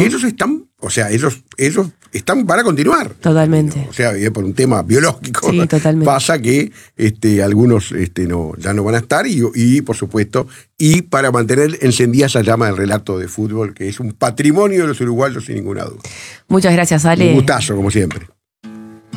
ellos están, ellos están para continuar. Totalmente. O sea, por un tema biológico. Sí, totalmente. Pasa que algunos ya no van a estar y, por supuesto, y para mantener encendida esa llama del relato de fútbol, que es un patrimonio de los uruguayos sin ninguna duda. Muchas gracias, Ale. Un gustazo, como siempre.